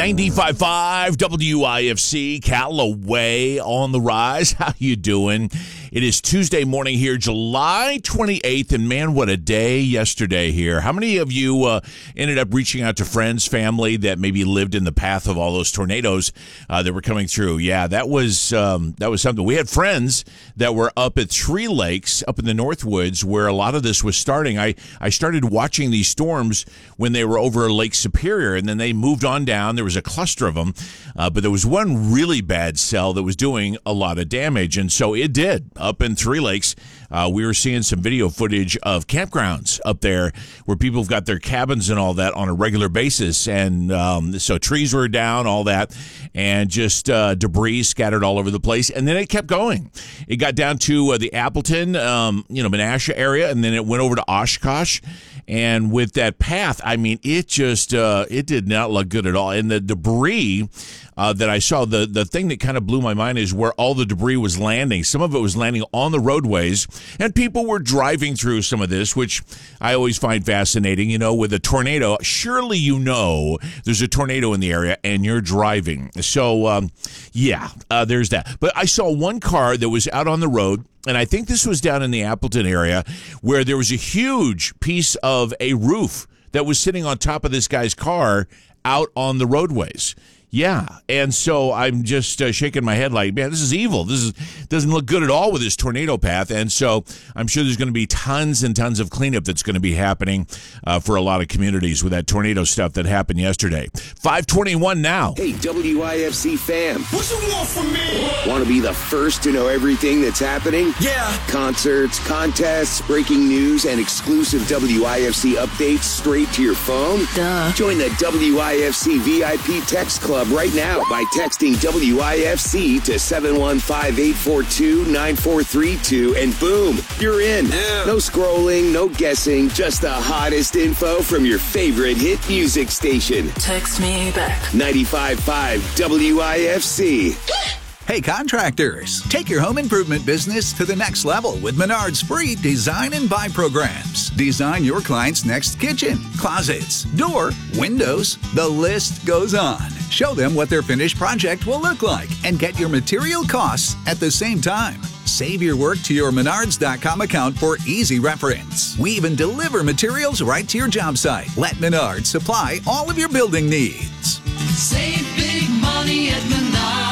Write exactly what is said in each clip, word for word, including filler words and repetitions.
ninety-five point five W I F C, Callaway on the rise. How you doing? It is Tuesday morning here, July twenty-eighth, and man, what a day yesterday here. How many of you uh, ended up reaching out to friends, family that maybe lived in the path of all those tornadoes uh, that were coming through? Yeah, that was um, that was something. We had friends that were up at Three Lakes, up in the Northwoods, where a lot of this was starting. I, I started watching these storms when they were over Lake Superior, and then they moved on down. There was a cluster of them, uh, but there was one really bad cell that was doing a lot of damage, and so it did. Up in Three Lakes, uh, we were seeing some video footage of campgrounds up there where people have got their cabins and all that on a regular basis, and um, so trees were down, all that, and just uh, debris scattered all over the place, and then it kept going. It got down to uh, the Appleton, um, you know, Menasha area, and then it went over to Oshkosh. And with that path, I mean, it just, uh, it did not look good at all. And the debris uh, that I saw, the, the thing that kind of blew my mind is where all the debris was landing. Some of it was landing on the roadways, and people were driving through some of this, which I always find fascinating. You know, with a tornado, surely you know there's a tornado in the area, and you're driving. So, um, yeah, uh, there's that. But I saw one car that was out on the road, and I think this was down in the Appleton area, where there was a huge piece of a roof that was sitting on top of this guy's car out on the roadways. Yeah, and so I'm just uh, shaking my head like, man, this is evil. This is doesn't look good at all with this tornado path, and so I'm sure there's going to be tons and tons of cleanup that's going to be happening uh, for a lot of communities with that tornado stuff that happened yesterday. five twenty-one now. Hey, W I F C fam. What you want from me? Want to be the first to know everything that's happening? Yeah. Concerts, contests, breaking news, and exclusive W I F C updates straight to your phone? Duh. Join the W I F C V I P Text Club right now by texting W I F C to seven one five, eight four two, nine four three two, and boom, you're in. Yeah. No scrolling, no guessing, just the hottest info from your favorite hit music station. Text me back. ninety-five point five W I F C. Hey contractors, take your home improvement business to the next level with Menard's free design and buy programs. Design your client's next kitchen, closets, door, windows, the list goes on. Show them what their finished project will look like and get your material costs at the same time. Save your work to your Menards dot com account for easy reference. We even deliver materials right to your job site. Let Menards supply all of your building needs. Save big money at Menards.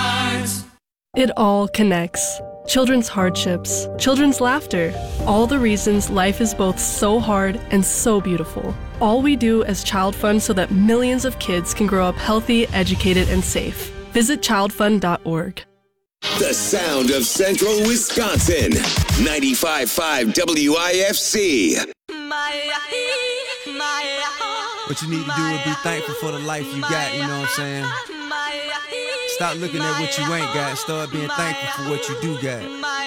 It all connects. Children's hardships, children's laughter, all the reasons life is both so hard and so beautiful. All we do as Child Fund so that millions of kids can grow up healthy, educated, and safe. Visit child fund dot org. The sound of Central Wisconsin. ninety-five point five W I F C. What you need to do is be thankful for the life you got, you know what I'm saying? Stop looking at what you ain't got. Start being thankful for what you do got.